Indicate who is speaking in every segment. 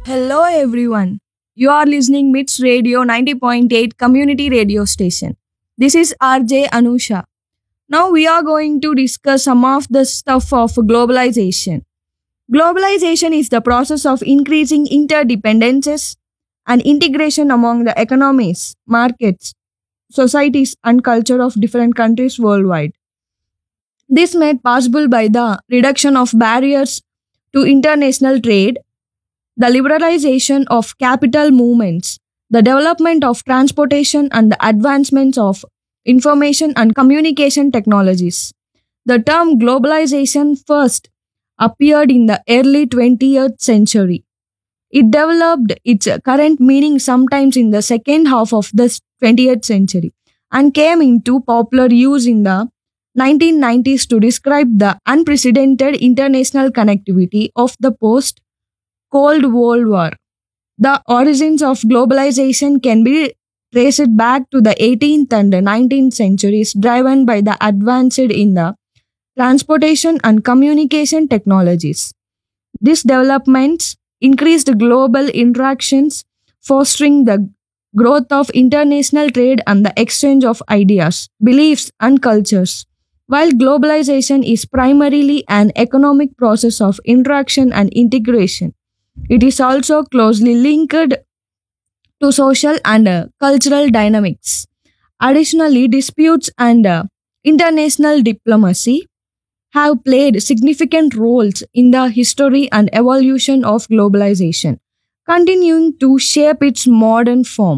Speaker 1: Hello everyone. You are listening MITS Radio 90.8 community radio station. This is RJ Anusha. Now we are going to discuss some of the stuff of globalization. Globalization is the process of increasing interdependences and integration among the economies, markets, societies and culture of different countries worldwide. This made possible by the reduction of barriers to international trade, the liberalization of capital movements, the development of transportation, and the advancements of information and communication technologies. The term globalization first appeared in the early 20th century. It developed its current meaning sometimes in the second half of the 20th century and came into popular use in the 1990s to describe the unprecedented international connectivity of the post Cold World War. The origins of globalization can be traced back to the 18th and 19th centuries, driven by the advances in the transportation and communication technologies. These developments increased global interactions, fostering the growth of international trade and the exchange of ideas, beliefs, and cultures. While globalization is primarily an economic process of interaction and integration, it is also closely linked to social and cultural dynamics. Additionally, disputes and international diplomacy have played significant roles in the history and evolution of globalization, continuing to shape its modern form.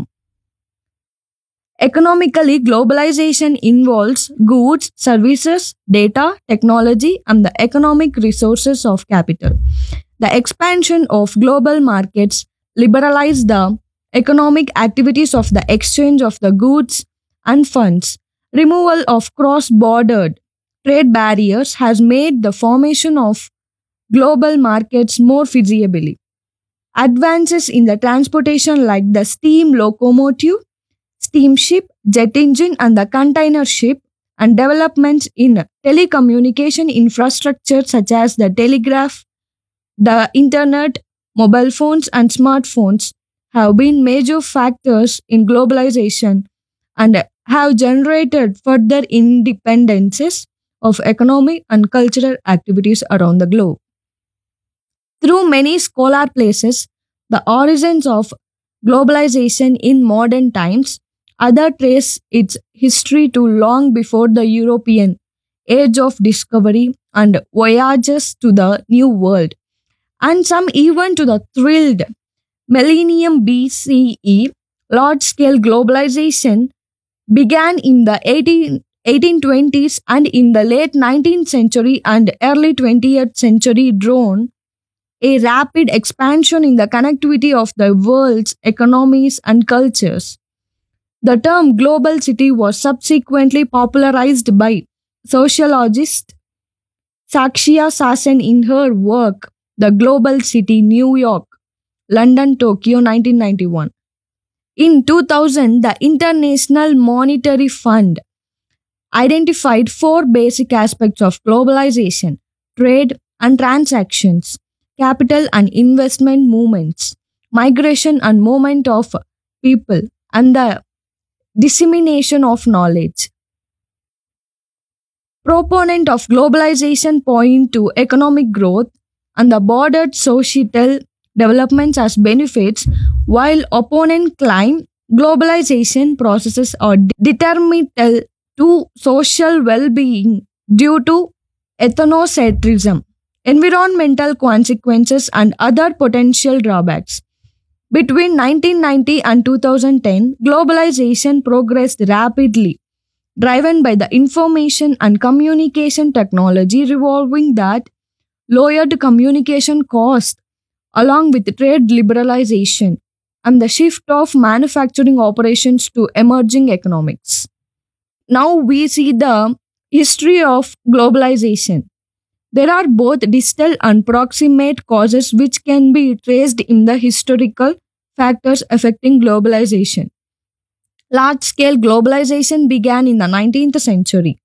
Speaker 1: Economically, globalization involves goods, services, data, technology, and the economic resources of capital. The expansion of global markets liberalized the economic activities of the exchange of the goods and funds. Removal of cross border trade barriers has made the formation of global markets more feasible. Advances in the transportation, like the steam locomotive, steamship, jet engine, and the container ship, and developments in telecommunication infrastructure such as the telegraph, the internet, mobile phones, and smartphones have been major factors in globalization and have generated further independences of economic and cultural activities around the globe. Through many scholar places, the origins of globalization in modern times, other trace its history to long before the European age of discovery and voyages to the New World, and some even to the thrilled millennium BCE. Large scale globalization began in the 1820s, and in the late 19th century and early 20th century drawn a rapid expansion in the connectivity of the world's economies and cultures. The term global city was subsequently popularized by sociologist Sakshia Sassen in her work The Global City, New York, London, Tokyo, 1991. In 2000, the International Monetary Fund identified four basic aspects of globalization: trade and transactions, capital and investment movements, migration and movement of people, and the dissemination of knowledge. Proponent of globalization point to economic growth and the broader societal developments as benefits, while opponents claim globalization processes are detrimental to social well-being due to ethnocentrism, environmental consequences, and other potential drawbacks. Between 1990 and 2010, globalization progressed rapidly, driven by the information and communication technology revolving that lowered communication costs along with trade liberalization and the shift of manufacturing operations to emerging economics. Now we see the history of globalization. There are both distal and proximate causes which can be traced in the historical factors affecting globalization. Large scale globalization began in the 19th century.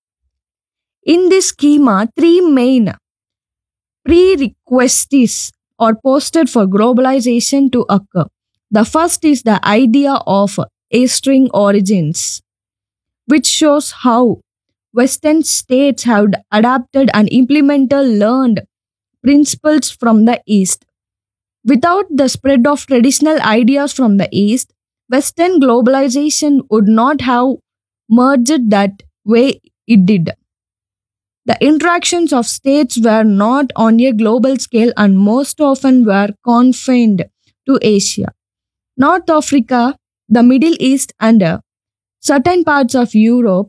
Speaker 1: In this schema, three main prerequisites or posted for globalization to occur. The first is the idea of a string origins, which shows how Western states have adapted and implemented learned principles from the East. Without the spread of traditional ideas from the East, Western globalization would not have merged that way it did. The interactions of states were not on a global scale and most often were confined to Asia, North Africa, the Middle East, and certain parts of Europe.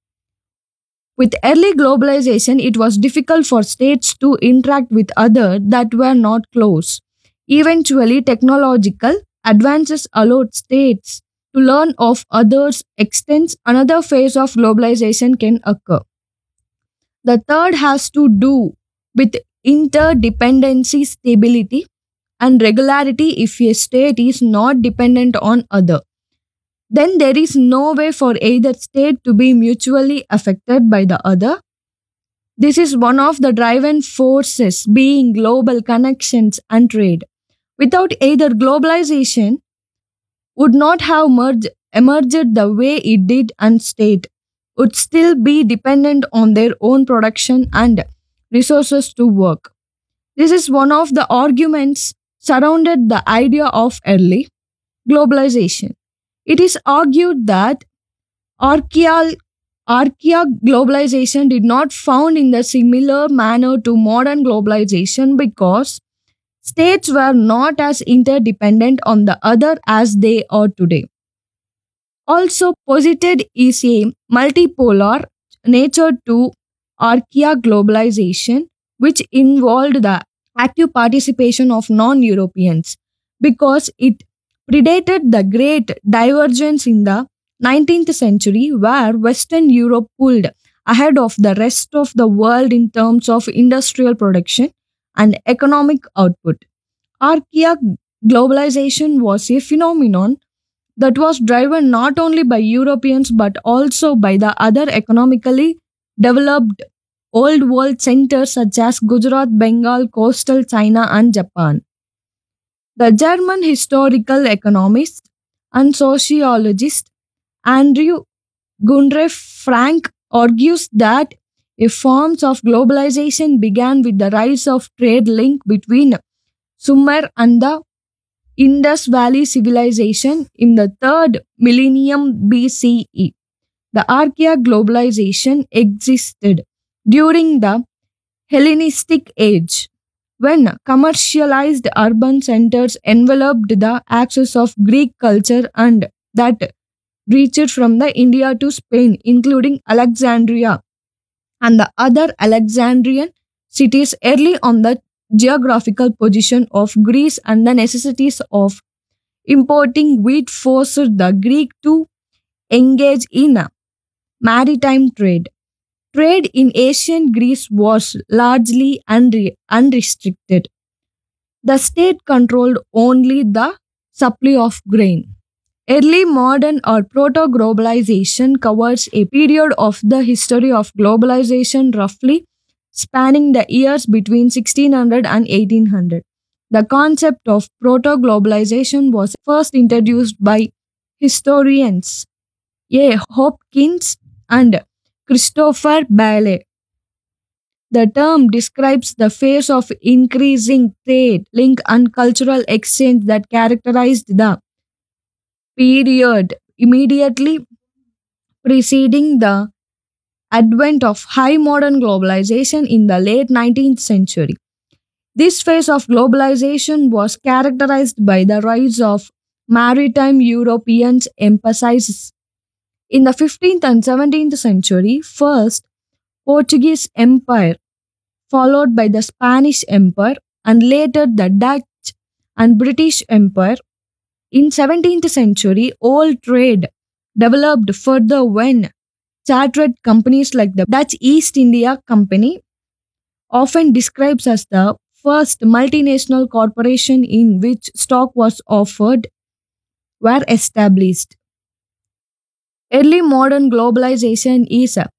Speaker 1: With early globalization, it was difficult for states to interact with others that were not close. Eventually, technological advances allowed states to learn of others' extents. Another phase of globalization can occur. The third has to do with interdependency, stability, and regularity. If a state is not dependent on other, then there is no way for either state to be mutually affected by the other. This is one of the driving forces being global connections and trade. Without either, globalization would not have emerged the way it did, and state would still be dependent on their own production and resources to work. This is one of the arguments surrounded the idea of early globalization. It is argued that archaea globalization did not found in the similar manner to modern globalization because states were not as interdependent on the other as they are today. Also posited is a multipolar nature to archaea globalization, which involved the active participation of non-Europeans because it predated the great divergence in the 19th century where Western Europe pulled ahead of the rest of the world in terms of industrial production and economic output. Archaea globalization was a phenomenon that was driven not only by Europeans but also by the other economically developed old world centers such as Gujarat, Bengal, coastal China, and Japan. The German historical economist and sociologist Andrew Gunre Frank argues that a forms of globalization began with the rise of trade link between Sumer and the Indus Valley civilization in the third millennium BCE. The archaea globalization existed during the Hellenistic age, when commercialized urban centers enveloped the axis of Greek culture and that reached from the India to Spain, including Alexandria and the other Alexandrian cities early on. The geographical position of Greece and the necessities of importing wheat forced the Greek to engage in a maritime trade. Trade in ancient Greece was largely unrestricted. The state controlled only the supply of grain. Early modern or proto globalization covers a period of the history of globalization roughly spanning the years between 1600 and 1800. The concept of proto globalization was first introduced by historians A. Hopkins and Christopher Bailey. The term describes the phase of increasing trade, link, and cultural exchange that characterized the period immediately preceding the advent of high modern globalization in the late 19th century. This phase of globalization was characterized by the rise of maritime European emphasis. In the 15th and 17th century, first Portuguese Empire, followed by the Spanish Empire, and later the Dutch and British Empire. In 17th century, old trade developed further when chartered companies like the Dutch East India Company, often described as the first multinational corporation in which stock was offered, were established. Early modern globalization is